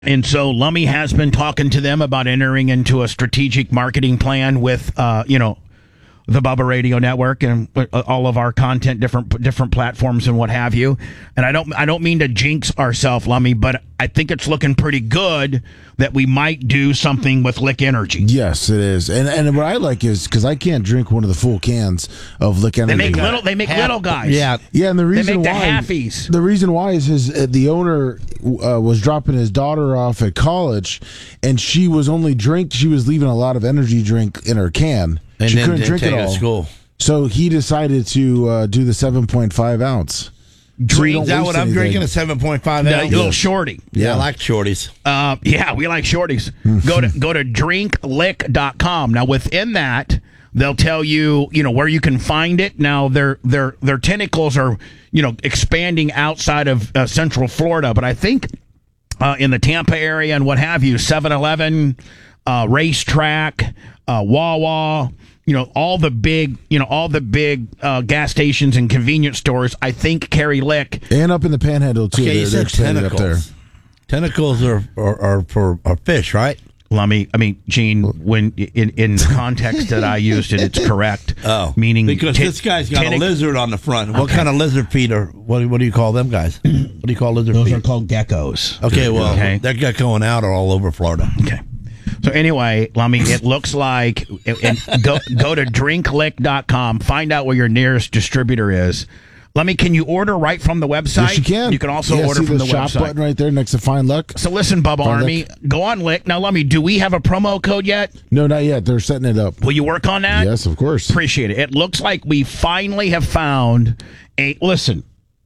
And so Lummy has been talking to them about entering into a strategic marketing plan with, the Bubba Radio Network and all of our content, different platforms and what have you. And I don't mean to jinx ourselves, Lummy, but I think it's looking pretty good that we might do something with Lick Energy. Yes, it is. And what I like is because I can't drink one of the full cans of Lick Energy. They make little guys. Yeah. And the reason they make why the halfies. The reason why is the owner was dropping his daughter off at college, and she was leaving a lot of energy drink in her can. And she then couldn't drink it all. School. So he decided to do the 7.5 ounce. Is that what I'm drinking? A 7.5 ounce? A little shorty. Yeah, I like shorties. Yeah, we like shorties. Go to drinklick.com. Now within that, they'll tell you, where you can find it. Now their tentacles are, expanding outside of Central Florida, but I think in the Tampa area and what have you, 7-Eleven, Racetrack, Wawa, all the big gas stations and convenience stores, I think, carry Lick. And up in the Panhandle, too. Okay, you said tentacles. Up there. Tentacles are for fish, right? Lummy, Gene, when in the context that I used it, it's correct. Oh. Meaning because this guy's got a lizard on the front. What kind of lizard feet are, what do you call them guys? What do you call lizard feet? Those are called geckos. Okay, well, that got going out all over Florida. Okay. So anyway, Lummy, it looks like go to drinklick.com, find out where your nearest distributor is. Lummy, can you order right from the website? Yes, you can. You can also order from the shop website. Button right there next to Find Luck. So listen, Bubba Army, go on Lick. Now, Lummy, do we have a promo code yet? No, not yet. They're setting it up. Will you work on that? Yes, of course. Appreciate it. It looks like we finally have found a... Listen,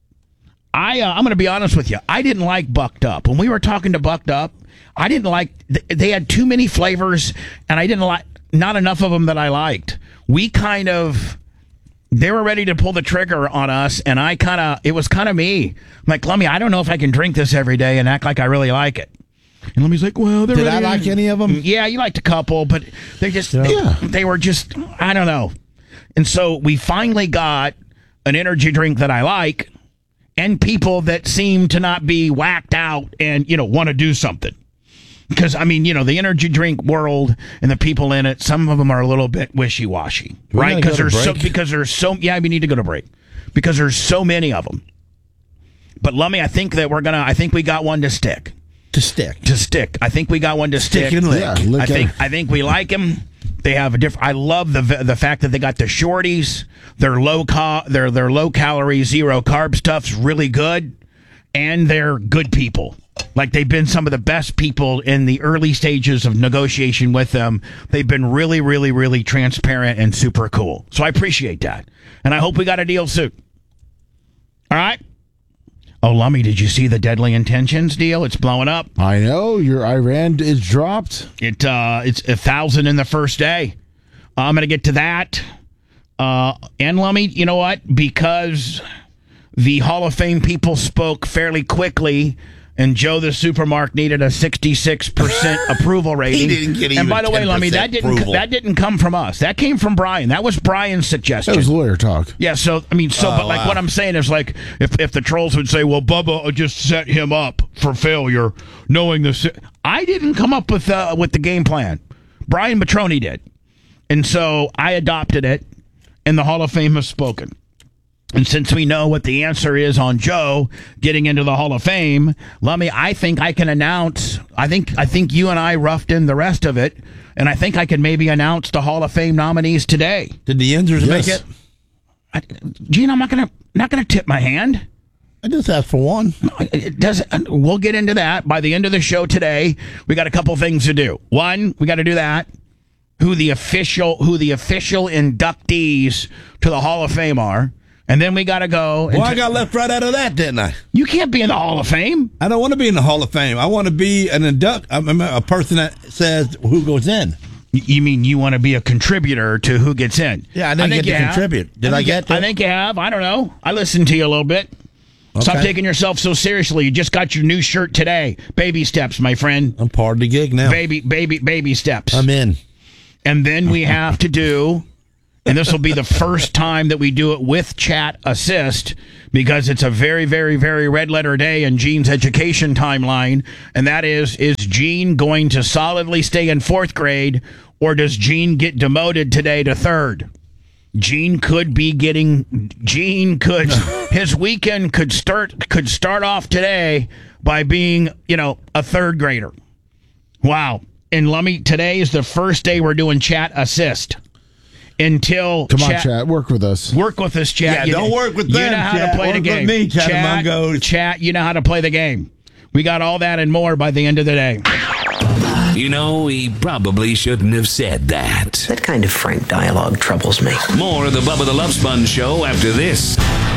I'm going to be honest with you. I didn't like Bucked Up. When we were talking to Bucked Up, I didn't like... They had too many flavors, and I didn't like... Not enough of them that I liked. We kind of... They were ready to pull the trigger on us, and it was kind of me. I'm like, Lummy, I don't know if I can drink this every day and act like I really like it. And Lummy's like, well, did I like any of them? Yeah, you liked a couple, but they just, they were just, I don't know. And so we finally got an energy drink that I like and people that seem to not be whacked out and, want to do something. Because, the energy drink world and the people in it, some of them are a little bit wishy-washy, right? Because there's so, we need to go to break. Because there's so many of them. But, Lummy, I think we got one to stick. To stick. I think we got one to stick. Stick and lick. Yeah, I think we like them. They have a different. I love the fact that they got the shorties. Their low calorie, zero carb stuff's really good, and they're good people. Like, they've been some of the best people in the early stages of negotiation with them. They've been really, really, really transparent and super cool. So I appreciate that. And I hope we got a deal soon. All right? Oh, Lummy, did you see the Deadly Intentions deal? It's blowing up. I know. Your Iran is dropped. It's 1,000 in the first day. I'm going to get to that. And, Lummy, you know what? Because the Hall of Fame people spoke fairly quickly, and Joe the Supermark needed a 66% approval rating. He didn't get even. And by the way, Lummy, that didn't come from us. That came from Brian. That was Brian's suggestion. That was lawyer talk. Yeah. So what I'm saying is, like, if the trolls would say, well, Bubba just set him up for failure, knowing this, I didn't come up with the game plan. Brian Matroni did, and so I adopted it, and the Hall of Fame has spoken. And since we know what the answer is on Joe getting into the Hall of Fame, Lummy, I think I can announce. I think you and I roughed in the rest of it, and I think I can maybe announce the Hall of Fame nominees today. Did the Yinzers make it? Gene, I'm not gonna tip my hand. I just asked for one. It doesn't. We'll get into that by the end of the show today. We got a couple things to do. One, we got to do that. Who the official inductees to the Hall of Fame are. And then we got to go. Well, I got left right out of that, didn't I? You can't be in the Hall of Fame. I don't want to be in the Hall of Fame. I want to be a person that says who goes in. You mean you want to be a contributor to who gets in? Yeah, I didn't get to contribute. Did I get that? I think you have. I don't know. I listened to you a little bit. Okay. Stop taking yourself so seriously. You just got your new shirt today. Baby steps, my friend. I'm part of the gig now. Baby steps. I'm in. And then we have to do And this will be the first time that we do it with chat assist because it's a very, very, very red letter day in Gene's education timeline. And that is Gene going to solidly stay in 4th grade, or does Gene get demoted today to 3rd? His weekend could start off today by being, a 3rd grader. Wow. And today is the first day we're doing chat assist. Until Come on, chat, work with us. Work with us, chat. Yeah, don't work with them. You know how to play the game. Work with me, chat, you know how to play the game. We got all that and more by the end of the day. He probably shouldn't have said that. That kind of frank dialogue troubles me. More of the Bubba the Love Sponge Show after this.